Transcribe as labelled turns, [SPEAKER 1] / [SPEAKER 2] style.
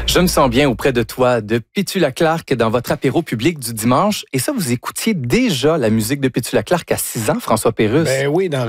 [SPEAKER 1] Je me sens bien auprès de toi, de Pétula Clark dans votre apéro public du dimanche. Et ça, vous écoutiez déjà la musique de Pétula Clark à 6 ans, François Pérusse?
[SPEAKER 2] Ben oui, dans